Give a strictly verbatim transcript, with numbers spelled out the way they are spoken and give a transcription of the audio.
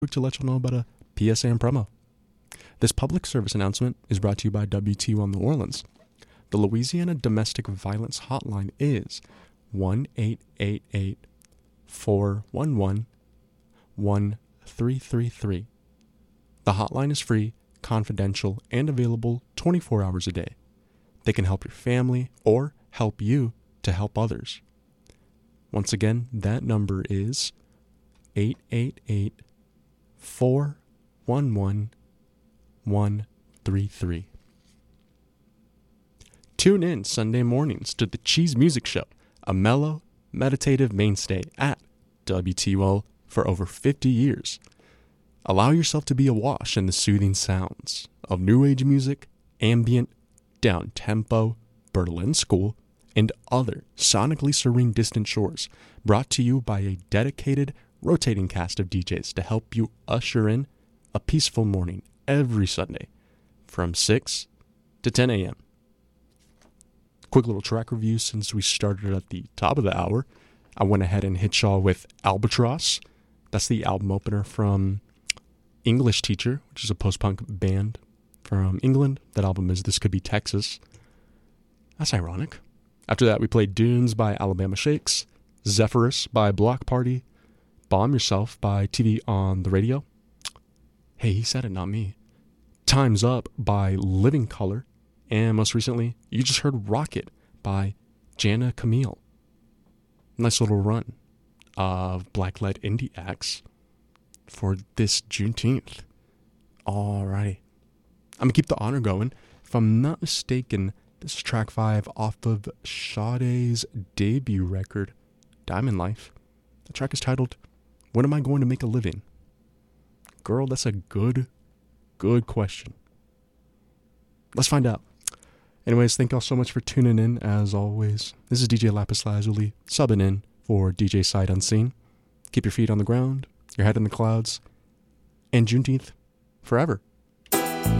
to let you know about a P S A and promo. This public service announcement is brought to you by W T one New Orleans. The Louisiana Domestic Violence Hotline is one eight eight eight, four one one, one three three three. The hotline is free, confidential, and available twenty-four hours a day. They can help your family or help you to help others. Once again, that number is eight eight eight, four one one, one three three. Tune in Sunday mornings to the Cheese Music Show, a mellow, meditative mainstay at W T O for over fifty years. Allow yourself to be awash in the soothing sounds of new age music, ambient, down-tempo, Berlin School, and other sonically serene distant shores, brought to you by a dedicated, rotating cast of D Js to help you usher in a peaceful morning every Sunday from six to ten a.m. Quick little track review since we started at the top of the hour. I went ahead and hit y'all with Albatross. That's the album opener from English Teacher, which is a post-punk band from England. That album is This Could Be Texas. That's ironic. After that, we played Dunes by Alabama Shakes, Zephyrus by Block Party, Bomb Yourself by T V on the Radio. Hey, he said it, not me. Time's Up by Living Color. And most recently, you just heard Rocket by Jana Camille. Nice little run of black-led indie acts for this Juneteenth. Alrighty. I'm going to keep the honor going. If I'm not mistaken, this is track five off of Sade's debut record, Diamond Life. The track is titled, When Am I Going to Make a Living? Girl, that's a good, good question. Let's find out. Anyways, thank y'all so much for tuning in, as always. This is D J Lapis Lazuli, subbing in for D J Sight Unseen. Keep your feet on the ground, your head in the clouds, and Juneteenth forever.